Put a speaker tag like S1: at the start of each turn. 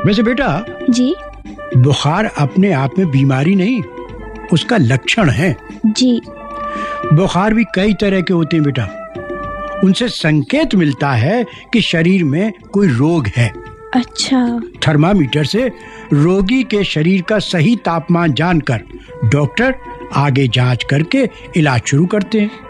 S1: वैसे बेटा,
S2: जी
S1: बुखार अपने आप में बीमारी नहीं, उसका लक्षण है।
S2: जी।
S1: बुखार भी कई तरह के होते हैं बेटा। उनसे संकेत मिलता है कि शरीर में कोई रोग है।
S2: अच्छा।
S1: थर्मामीटर से रोगी के शरीर का सही तापमान जानकर डॉक्टर आगे जांच करके इलाज शुरू करते हैं।